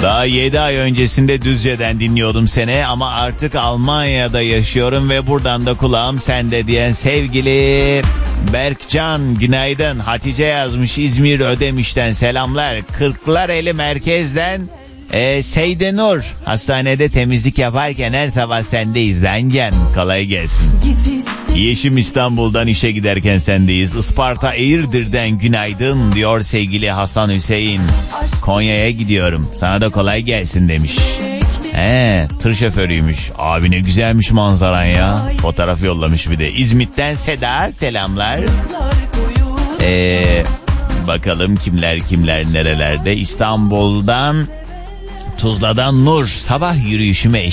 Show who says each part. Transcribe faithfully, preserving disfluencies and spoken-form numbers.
Speaker 1: Daha yedi ay öncesinde Düzce'den dinliyordum seni ama artık Almanya'da yaşıyorum ve buradan da kulağım sende diyen sevgili Berkcan, günaydın. Hatice yazmış, İzmir Ödemiş'ten selamlar. Kırklareli merkezden e, Seydenur, hastanede temizlik yaparken her sabah sendeyiz Lengen. Kolay gelsin. Yeşim İstanbul'dan işe giderken sendeyiz. Isparta Eğirdir'den günaydın diyor sevgili Hasan Hüseyin. Konya'ya gidiyorum, sana da kolay gelsin demiş. He, tır şoförüymüş. Abi ne güzelmiş manzaran ya. Fotoğraf yollamış bir de. İzmit'ten Seda selamlar. Ee, bakalım kimler kimler nerelerde. İstanbul'dan, Tuzla'dan Nur, sabah yürüyüşüme eşlik